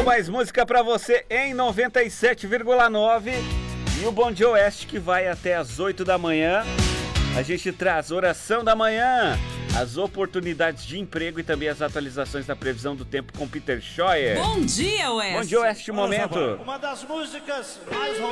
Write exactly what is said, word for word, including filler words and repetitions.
mais música pra você em noventa e sete vírgula nove. E o Bom Dia Oeste que vai até as oito da manhã. A gente traz oração da manhã, as oportunidades de emprego e também as atualizações da previsão do tempo com Peter Scheuer. Bom Dia Oeste. Bom Dia Oeste, momento. Uma das músicas mais